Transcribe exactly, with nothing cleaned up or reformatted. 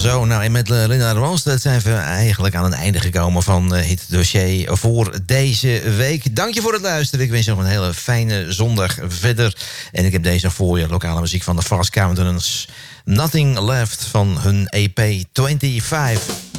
Zo, nou en met Linda Ronstadt zijn we eigenlijk aan het einde gekomen van uh, het dossier voor deze week. Dank je voor het luisteren. Ik wens je nog een hele fijne zondag verder. En ik heb deze voor je, lokale muziek van de Fast Counters. Nothing Left van hun E P vijfentwintig.